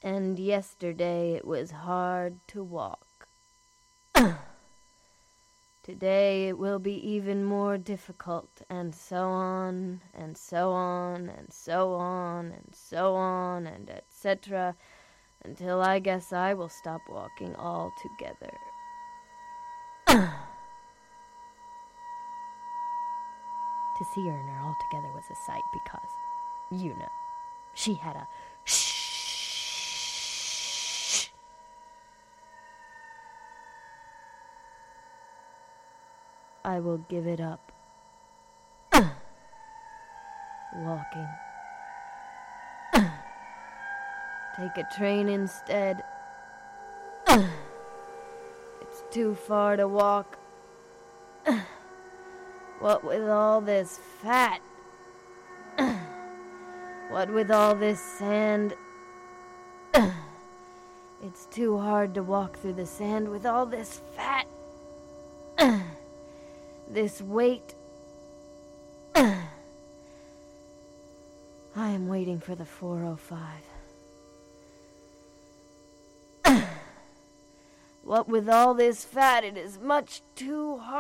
And yesterday it was hard to walk. Today it will be even more difficult, and so on, and so on, and so on, and so on, and etc., until I guess I will stop walking altogether. To see Erna altogether was a sight because, you know, she had a shh. I will give it up. Walking. Take a train instead. It's too far to walk. What with all this fat? What with all this sand? It's too hard to walk through the sand with all this fat. This weight. I am waiting for the 4:05. What with all this fat, it is much too hard.